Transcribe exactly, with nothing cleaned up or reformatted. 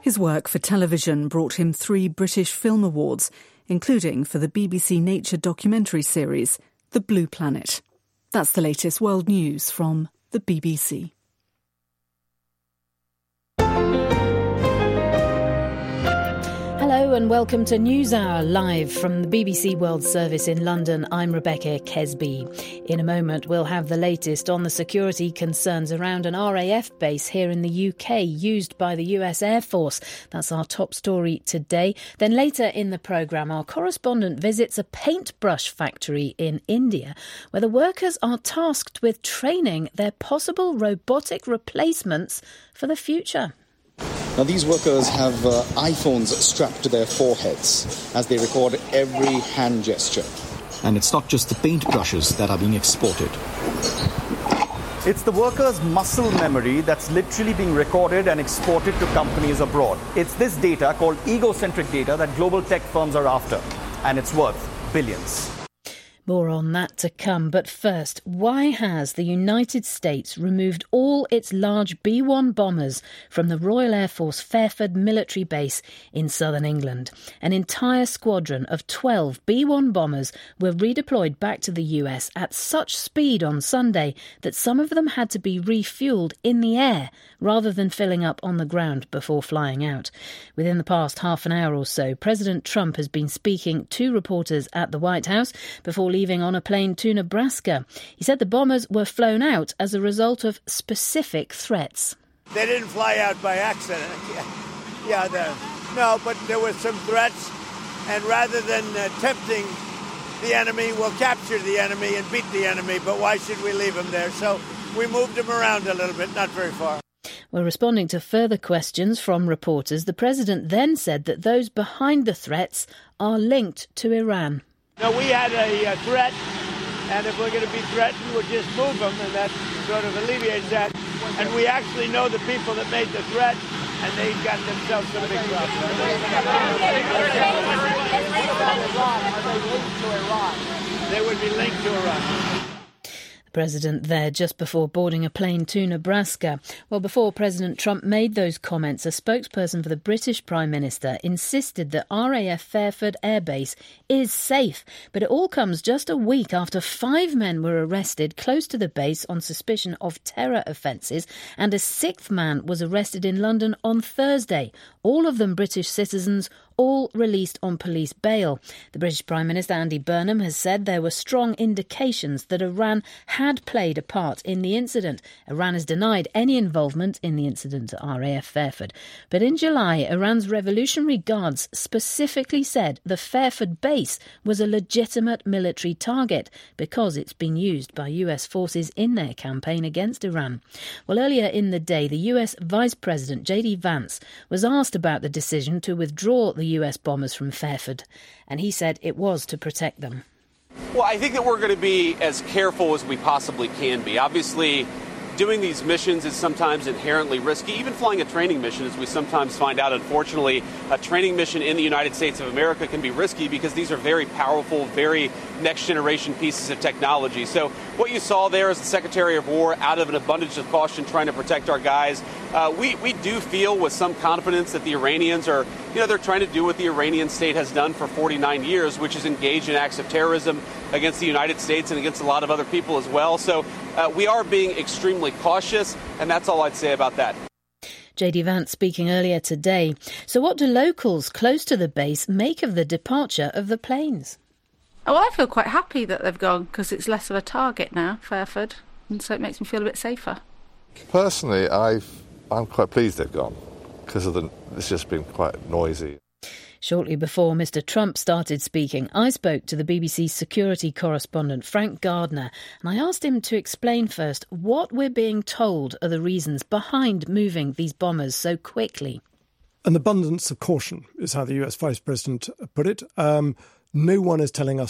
His work for television brought him three British Film Awards, including for the B B C Nature documentary series, The Blue Planet. That's the latest world news from the B B C. Hello and welcome to NewsHour, live from the B B C World Service in London. I'm Rebecca Kesby. In a moment, we'll have the latest on the security concerns around an R A F base here in the U K used by the U S Air Force. That's our top story today. Then later in the programme, our correspondent visits a paintbrush factory in India, where the workers are tasked with training their possible robotic replacements for the future. Now, these workers have uh, iPhones strapped to their foreheads as they record every hand gesture. And it's not just the paintbrushes that are being exported. It's the workers' muscle memory that's literally being recorded and exported to companies abroad. It's this data, called egocentric data, that global tech firms are after. And it's worth billions. More on that to come. But first, why has the United States removed all its large B one bombers from the Royal Air Force Fairford military base in southern England? An entire squadron of twelve B one bombers were redeployed back to the U S at such speed on Sunday that some of them had to be refuelled in the air rather than filling up on the ground before flying out. Within the past half an hour or so, President Trump has been speaking to reporters at the White House before leaving on a plane to Nebraska. He said the bombers were flown out as a result of specific threats. They didn't fly out by accident. Yeah, the, no, but there were some threats, and rather than uh, tempting the enemy, we'll capture the enemy and beat the enemy, but why should we leave them there? So we moved them around a little bit, not very far. Well, responding to further questions from reporters, the president then said that those behind the threats are linked to Iran. No, we had a uh, threat, and if we're going to be threatened, we'll just move them, and that sort of alleviates that. And we actually know the people that made the threat, and they got themselves some big problems. They would be linked to Iran. President there just before boarding a plane to Nebraska. Well, before President Trump made those comments, a spokesperson for the British Prime Minister insisted that R A F Fairford Air Base is safe. But it all comes just a week after five men were arrested close to the base on suspicion of terror offences, and a sixth man was arrested in London on Thursday. All of them British citizens, all released on police bail. The British Prime Minister Andy Burnham has said there were strong indications that Iran had played a part in the incident. Iran has denied any involvement in the incident at R A F Fairford. But in July, Iran's Revolutionary Guards specifically said the Fairford base was a legitimate military target because it's been used by U S forces in their campaign against Iran. Well, earlier in the day, the U S Vice President J D Vance was asked about the decision to withdraw the U S bombers from Fairford, and he said it was to protect them. Well, I think that we're going to be as careful as we possibly can be. Obviously, doing these missions is sometimes inherently risky. Even flying a training mission, as we sometimes find out, unfortunately, a training mission in the United States of America can be risky because these are very powerful, very next-generation pieces of technology. So what you saw there is the Secretary of War, out of an abundance of caution, trying to protect our guys. Uh, we, we do feel with some confidence that the Iranians are, you know, they're trying to do what the Iranian state has done for forty-nine years, which is engage in acts of terrorism against the United States and against a lot of other people as well. So uh, we are being extremely cautious, and that's all I'd say about that. J D Vance speaking earlier today. So what do locals close to the base make of the departure of the planes? Oh, I feel quite happy that they've gone because it's less of a target now, Fairford, and so it makes me feel a bit safer. Personally, I've, I'm quite pleased they've gone because of the, it's just been quite noisy. Shortly before Mr Trump started speaking, I spoke to the B B C security correspondent Frank Gardner, and I asked him to explain first what we're being told are the reasons behind moving these bombers so quickly. An abundance of caution is how the U S Vice President put it. Um, no one is telling us